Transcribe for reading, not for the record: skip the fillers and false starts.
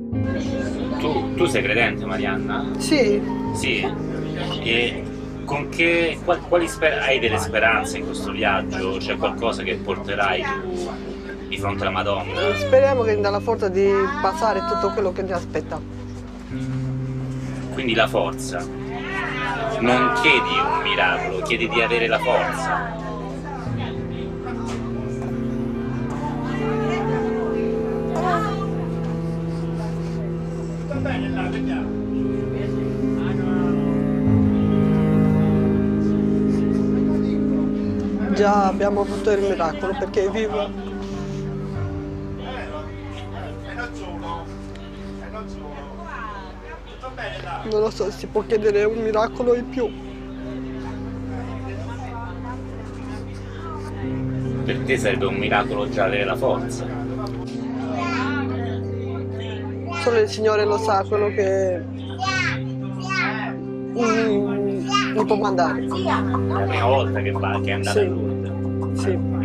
Tu sei credente, Marianna? Sì, Sì? E hai delle speranze in questo viaggio? C'è qualcosa che porterai tu di fronte alla Madonna? speriamo che dà la forza di passare tutto quello che ci aspetta. Quindi la forza. Non chiedi un miracolo, chiedi di avere la forza. Già abbiamo avuto il miracolo perché è viva. Non lo so, si può chiedere un miracolo in più. Per te sarebbe un miracolo già avere la forza. Solo il Signore lo sa quello che mi può mandare. È la prima volta che è andata a Sì, Lourdes. sì.